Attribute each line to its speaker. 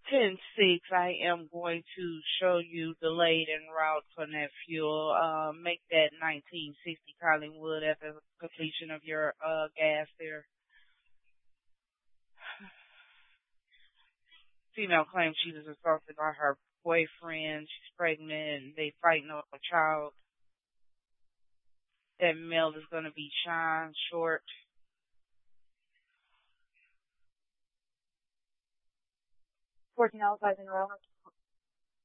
Speaker 1: 10-6, I am going to show you delayed en route for net fuel. Make that 1960 Collingwood at the completion of your gas there. Female claims she was assaulted by her boyfriend. She's pregnant and they fighting over a child. That male is going to be Sean Short.
Speaker 2: 14 Alpha in row.